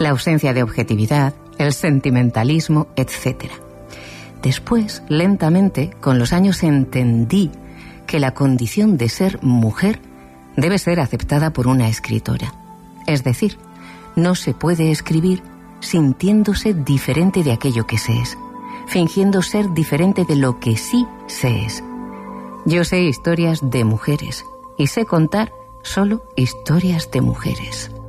la ausencia de objetividad, el sentimentalismo, etc. Después, lentamente, con los años entendí que la condición de ser mujer debe ser aceptada por una escritora. Es decir, no se puede escribir sintiéndose diferente de aquello que se es, fingiendo ser diferente de lo que sí se es. Yo sé historias de mujeres y sé contar solo historias de mujeres.